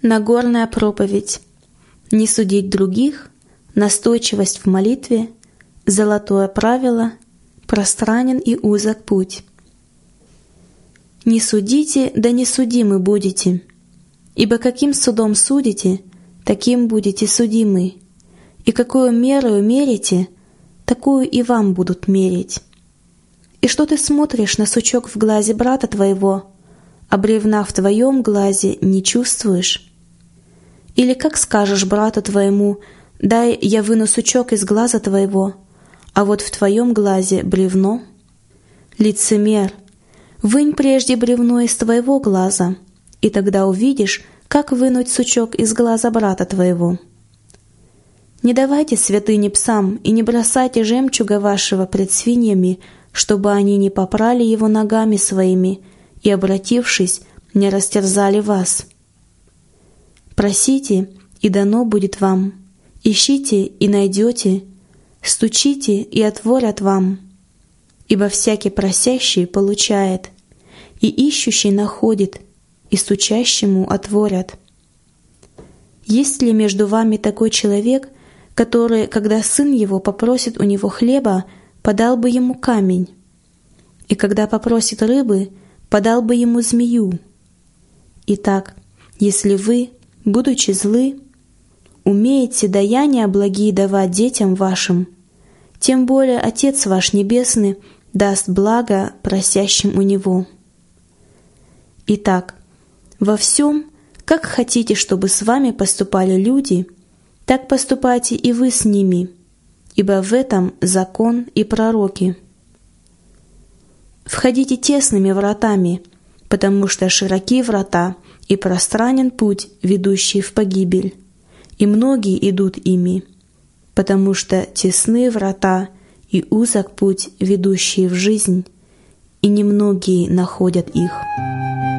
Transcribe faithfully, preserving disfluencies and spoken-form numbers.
Нагорная проповедь. Не судить других, настойчивость в молитве, золотое правило, пространен и узок путь. Не судите, да не судимы будете, ибо каким судом судите, таким будете судимы, и какую мерою мерите, такую и вам будут мерить. И что ты смотришь на сучок в глазе брата твоего, а бревна в твоем глазе не чувствуешь? Или как скажешь брату твоему: «Дай я выну сучок из глаза твоего», а вот в твоем глазе бревно? Лицемер, вынь прежде бревно из твоего глаза, и тогда увидишь, как вынуть сучок из глаза брата твоего. Не давайте святыни псам и не бросайте жемчуга вашего пред свиньями, чтобы они не попрали его ногами своими и, обратившись, не растерзали вас. Просите, и дано будет вам, ищите, и найдете, стучите, и отворят вам. Ибо всякий просящий получает, и ищущий находит, и стучащему отворят. Есть ли между вами такой человек, который, когда сын его попросит у него хлеба, подал бы ему камень, и когда попросит рыбы, подал бы ему змею? Итак, если вы, будучи злы, умеете даяния благие давать детям вашим, тем более Отец ваш Небесный даст благо просящим у Него. Итак, во всем, как хотите, чтобы с вами поступали люди, так поступайте и вы с ними, ибо в этом закон и пророки. Входите тесными вратами, потому что широки врата и пространен путь, ведущий в погибель, и многие идут ими, потому что тесны врата и узок путь, ведущий в жизнь, и немногие находят их.